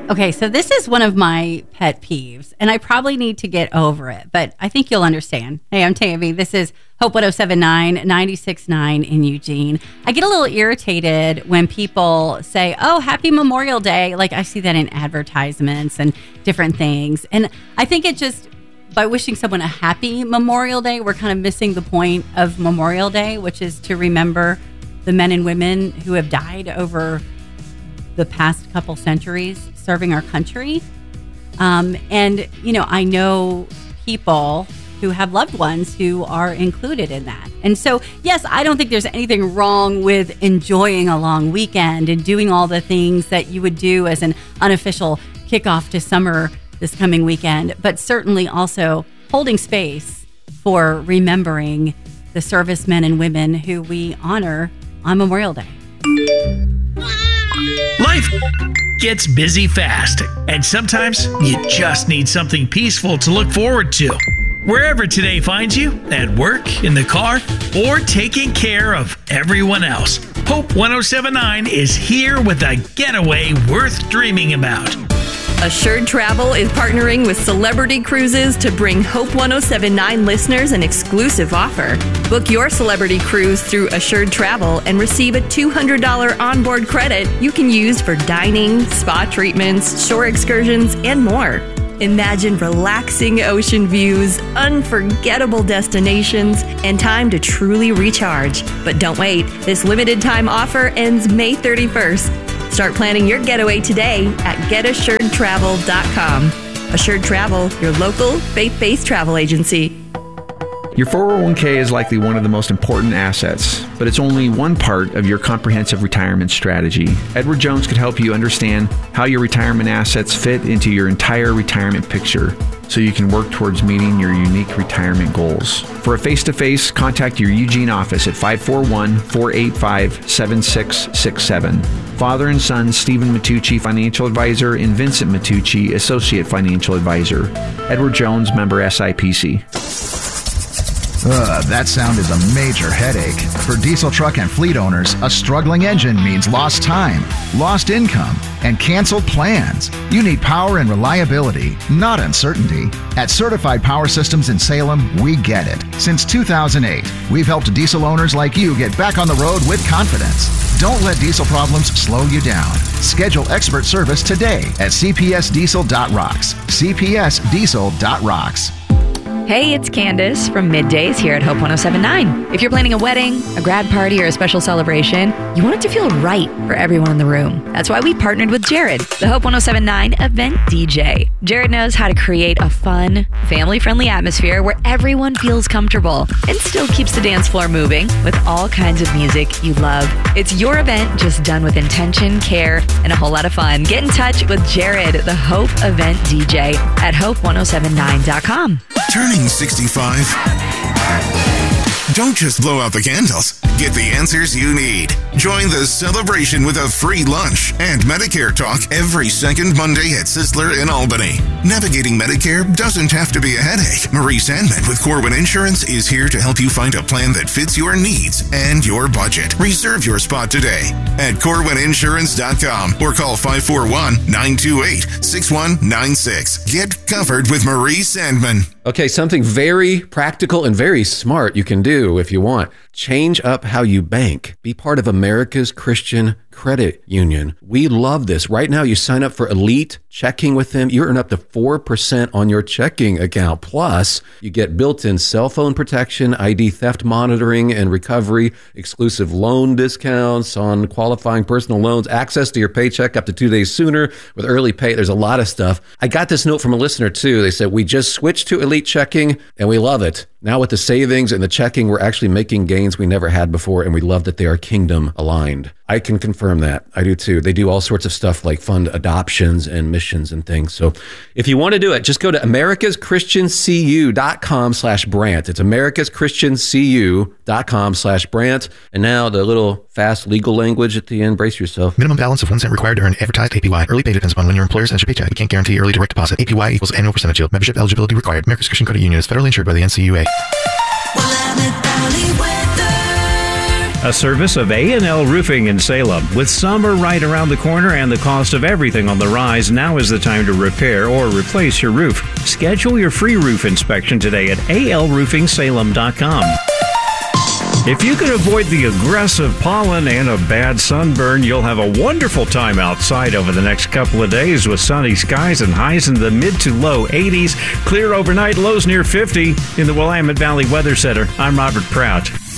Okay, so this is one of my pet peeves, and I probably need to get over it, but I think you'll understand. Hey, I'm Tammy. This is Hope 1079, 96.9 in Eugene. I get a little irritated when people say, oh, happy Memorial Day. Like, I see that in advertisements and different things. And I think it just, by wishing someone a happy Memorial Day, we're kind of missing the point of Memorial Day, which is to remember the men and women who have died over the past couple centuries serving our country. And, you know, I know people who have loved ones who are included in that. And so, yes, I don't think there's anything wrong with enjoying a long weekend and doing all the things that you would do as an unofficial kickoff to summer this coming weekend, but certainly also holding space for remembering the servicemen and women who we honor on Memorial Day. Life gets busy fast, and sometimes you just need something peaceful to look forward to. Wherever today finds you, at work, in the car, or taking care of everyone else, Hope 1079 is here with a getaway worth dreaming about. Assured Travel is partnering with Celebrity Cruises to bring Hope 1079 listeners an exclusive offer. Book your celebrity cruise through Assured Travel and receive a $200 onboard credit you can use for dining, spa treatments, shore excursions, and more. Imagine relaxing ocean views, unforgettable destinations, and time to truly recharge. But don't wait. This limited time offer ends May 31st. Start planning your getaway today at getassuredtravel.com. Assured Travel, your local faith-based travel agency. Your 401k is likely one of the most important assets, but it's only one part of your comprehensive retirement strategy. Edward Jones could help you understand how your retirement assets fit into your entire retirement picture so you can work towards meeting your unique retirement goals. For a face-to-face, contact your Eugene office at 541-485-7667. Father and son Stephen Matucci, Financial Advisor, and Vincent Matucci, Associate Financial Advisor. Edward Jones, member SIPC. That sound is a major headache. For diesel truck and fleet owners, a struggling engine means lost time, lost income, and canceled plans. You need power and reliability, not uncertainty. At Certified Power Systems in Salem, we get it. Since 2008, we've helped diesel owners like you get back on the road with confidence. Don't let diesel problems slow you down. Schedule expert service today at cpsdiesel.rocks. cpsdiesel.rocks. Hey, it's Candace from Middays here at Hope 1079. If you're planning a wedding, a grad party, or a special celebration, you want it to feel right for everyone in the room. That's why we partnered with Jared, the Hope 1079 event DJ. Jared knows how to create a fun, family-friendly atmosphere where everyone feels comfortable and still keeps the dance floor moving with all kinds of music you love. It's your event just done with intention, care, and a whole lot of fun. Get in touch with Jared, the Hope event DJ at hope1079.com. Turning 65? Don't just blow out the candles. Get the answers you need. Join the celebration with a free lunch and Medicare talk every second Monday at Sizzler in Albany. Navigating Medicare doesn't have to be a headache. Marie Sandman with Corwin Insurance is here to help you find a plan that fits your needs and your budget. Reserve your spot today at CorwinInsurance.com or call 541-928-6196. Get covered with Marie Sandman. Okay, something very practical and very smart you can do if you want. Change up how you bank. Be part of America's Christian Credit Union. We love this. Right now, you sign up for Elite Checking with them. You earn up to 4% on your checking account. Plus, you get built-in cell phone protection, ID theft monitoring and recovery, exclusive loan discounts on qualifying personal loans, access to your paycheck up to 2 days sooner with early pay. There's a lot of stuff. I got this note from a listener, too. They said, we just switched to Elite Checking, and we love it. Now with the savings and the checking, we're actually making gains we never had before, and we love that they are kingdom aligned. I can confirm that. I do too. They do all sorts of stuff like fund adoptions and missions and things. So if you want to do it, just go to americaschristiancu.com/Brant. It's americaschristiancu.com/Brant. And now the little fast legal language at the end. Brace yourself. Minimum balance of 1 cent required to earn advertised APY. Early pay depends upon when your employer sends your paycheck. We can't guarantee early direct deposit. APY equals annual percentage yield. Membership eligibility required. America's Christian Credit Union is federally insured by the NCUA. A service of A&L Roofing in Salem. With summer right around the corner and the cost of everything on the rise, now is the time to repair or replace your roof. Schedule your free roof inspection today at alroofingsalem.com. If you can avoid the aggressive pollen and a bad sunburn, you'll have a wonderful time outside over the next couple of days with sunny skies and highs in the mid to low 80s. Clear overnight, lows near 50 in the Willamette Valley Weather Center. I'm Robert Prout.